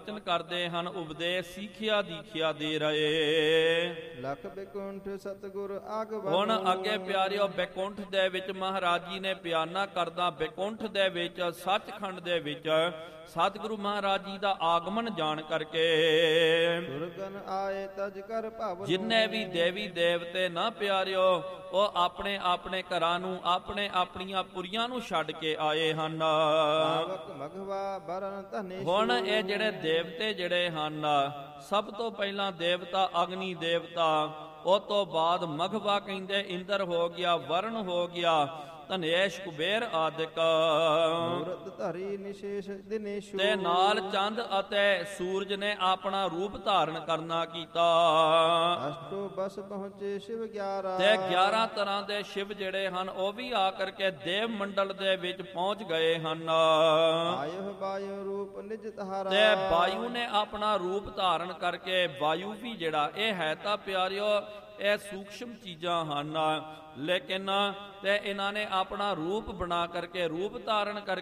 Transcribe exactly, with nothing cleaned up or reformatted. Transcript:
ਵਚਨ ਕਰਦੇ ਹਨ ਉਪਦੇਸ਼ ਸਿੱਖਿਆ ਦੀਖਿਆ ਦੇ ਰਹੇ। ਲਖ ਬਿਕੁੰਠ ਸਤਿਗੁਰ ਆਗਵਾਨ। ਹੁਣ ਅੱਗੇ ਪਿਆਰਿਓ ਬੈਕੁੰਠ ਦੇ ਵਿੱਚ ਮਹਾਰਾਜ ਜੀ ਨੇ ਬਿਆਨਾ ਕਰਦਾ ਬੈਕੁੰਠ ਦੇ ਵਿੱਚ ਸੱਚਖੰਡ ਦੇ ਵਿੱਚ ਸਤਿਗੁਰੂ ਮਹਾਰਾਜ ਜੀ ਦਾ ਆਗਮਨ ਜਾਣ ਕਰਕੇ ਸੁਰਗਨ ਆਏ ਤਜ ਕਰ ਭਵ। ਜਿੰਨੇ ਵੀ ਦੇਵੀ ਦੇਵਤੇ ਨਾ ਪਿਆਰਿਓ ਉਹ ਆਪਣੇ ਆਪਣੇ ਘਰਾਂ ਨੂੰ ਆਪਣੇ ਆਪਣੀਆਂ ਪੁਰੀਆਂ ਨੂੰ ਛੱਡ ਕੇ ਆਏ ਹਨ। ਪਾਵਕ ਮਘਵਾ ਬਰਨ ਧਨੇ। ਹੁਣ ਇਹ ਜਿਹੜੇ ਦੇਵਤੇ ਜਿਹੜੇ ਹਨ ਸਭ ਤੋਂ ਪਹਿਲਾਂ ਦੇਵਤਾ ਅਗਨੀ ਦੇਵਤਾ, ਉਹ ਤੋਂ ਬਾਅਦ ਮਘਵਾ ਕਹਿੰਦੇ ਇੰਦਰ ਹੋ ਗਿਆ, ਵਰਨ ਹੋ ਗਿਆ, ਧਨੇਸ਼ ਕੁਬੇਰ ਆਦਿਕ, ਮੂਰਤ ਧਰੀ ਨਿਸ਼ੇਸ਼ ਦਿਨੇਸ਼ੂ। ਤੇ ਨਾਲ ਚੰਦ ਅਤੇ ਸੂਰਜ ਨੇ ਆਪਣਾ ਰੂਪ ਧਾਰਨ ਕਰਨਾ ਕੀਤਾ। ਅਸ਼ਟੋ ਬਸ ਪਹੁੰਚੇ ਸ਼ਿਵ ਗਿਆਰਾ। ਤੇ ਗਿਆਰਾਂ ਤਰ੍ਹਾਂ ਦੇ ਸ਼ਿਵ ਜਿਹੜੇ ਹਨ ਉਹ ਵੀ ਆ ਕਰਕੇ ਦੇਵ ਮੰਡਲ ਦੇ ਵਿੱਚ ਪਹੁੰਚ ਗਏ ਹਨ। ਆਯੁ ਵਾਯੁ ਰੂਪ ਨਿਜ ਤਹਾਰਾ। ਤੇ ਵਾਯੂ ਨੇ ਆਪਣਾ ਰੂਪ ਧਾਰਨ ਕਰਕੇ, ਵਾਯੂ ਵੀ ਜਿਹੜਾ ਇਹ ਹੈ ਤਾਂ ਪਿਆਰਿਓ ਇਹ ਸੂਖਸ਼ਮ ਚੀਜ਼ਾਂ ਹਨ, ਲੇਕਿਨ ਤੇ ਇਹਨਾਂ ਨੇ ਆਪਣਾ ਰੂਪ ਬਣਾ ਕਰਕੇ ਰੂਪ ਧਾਰਨ ਕਰਕੇ